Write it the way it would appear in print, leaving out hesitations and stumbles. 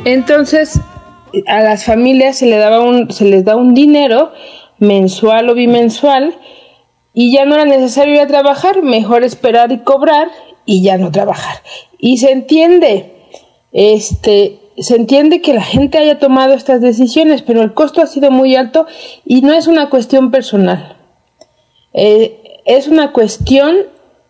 Entonces, a las familias se les da un dinero mensual o bimensual y ya no era necesario ir a trabajar, mejor esperar y cobrar y ya no trabajar. Y se entiende, se entiende que la gente haya tomado estas decisiones, pero el costo ha sido muy alto y no es una cuestión personal. Es una cuestión